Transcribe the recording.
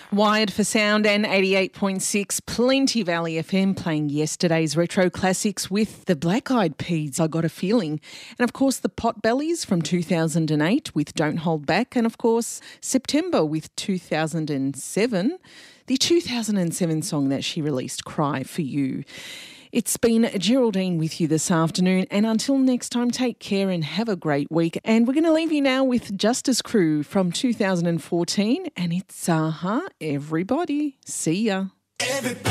Wired for Sound and 88.6 Plenty Valley FM playing yesterday's retro classics with the Black Eyed Peas, I Got a Feeling. And of course the Potbellies from 2008 with Don't Hold Back. And of course September with 2007, the 2007 song that she released, Cry For You. It's been Geraldine with you this afternoon, and until next time, take care and have a great week. And we're going to leave you now with Justice Crew from 2014, and it's Everybody. See ya. Everybody.